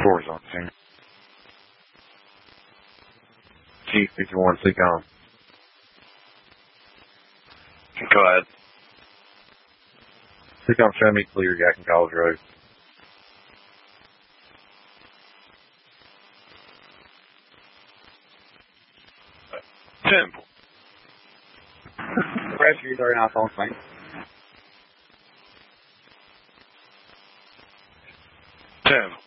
Doors on, Sam. Chief, if you want to take on. Go ahead. Take on Show Me Clear, Jack and College Road. Simple. Rescues are not on thing. Simple.